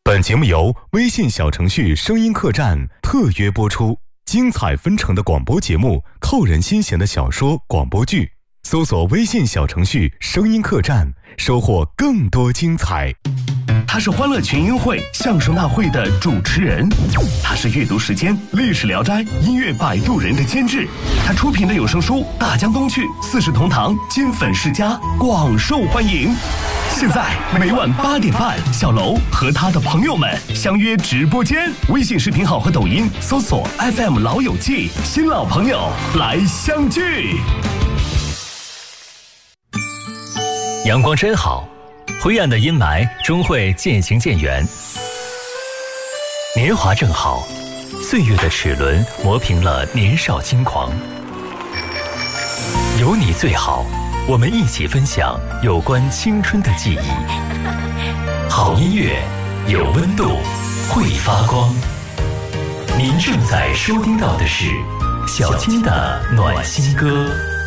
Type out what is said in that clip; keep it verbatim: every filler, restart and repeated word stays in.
本节目由微信小程序声音客栈特约播出，精彩纷呈的广播节目，扣人心弦的小说广播剧，搜索微信小程序声音客栈，收获更多精彩。 他是欢乐群英会相声大会的主持人，他是阅读时间历史聊斋音乐摆渡人的监制，他出品的有声书《大江东去》四世同堂金粉世家广受欢迎。现在每晚八点半，小楼和他的朋友们相约直播间，微信视频号和抖音搜索 F M 老友记，新老朋友来相聚。 阳光真好，灰暗的阴霾终会渐行渐远。年华正好，岁月的齿轮磨平了年少轻狂。有你最好，我们一起分享有关青春的记忆。好音乐，有温度，会发光。您正在收听到的是小金的暖心歌。